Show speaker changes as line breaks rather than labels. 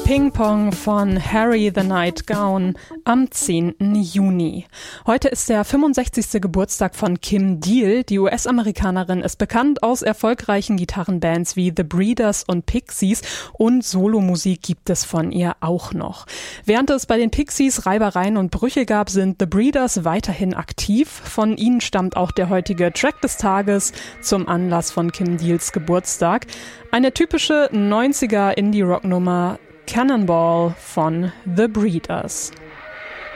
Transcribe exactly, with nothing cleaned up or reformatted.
Ping Pong von Harry the Night Gown am zehnten Juni. Heute ist der fünfundsechzigste Geburtstag von Kim Deal. Die U S-Amerikanerin ist bekannt aus erfolgreichen Gitarrenbands wie The Breeders und Pixies und Solomusik gibt es von ihr auch noch. Während es bei den Pixies Reibereien und Brüche gab, sind The Breeders weiterhin aktiv. Von ihnen stammt auch der heutige Track des Tages zum Anlass von Kim Deals Geburtstag. Eine typische neunziger Indie-Rock-Nummer, Cannonball von The Breeders.